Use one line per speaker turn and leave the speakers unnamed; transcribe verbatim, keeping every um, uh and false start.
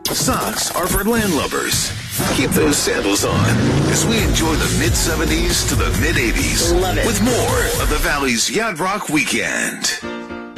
Socks are for landlubbers. Keep those sandals on as we enjoy the mid-seventies to the mid-eighties.
Love it.
With more of the Valley's Yacht Rock Weekend.